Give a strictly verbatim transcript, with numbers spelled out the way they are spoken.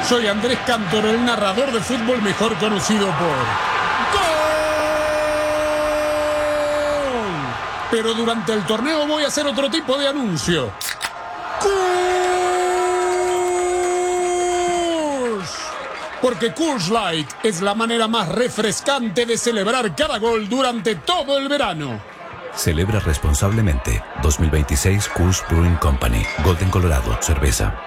Soy Andrés Cantor, el narrador de fútbol mejor conocido por ¡Gol! Pero durante el torneo voy a hacer otro tipo de anuncio. ¡Coors! Porque Coors Light es la manera más refrescante de celebrar cada gol durante todo el verano. Celebra responsablemente. dos mil veintiséis Coors Brewing Company. Golden, Colorado. Cerveza.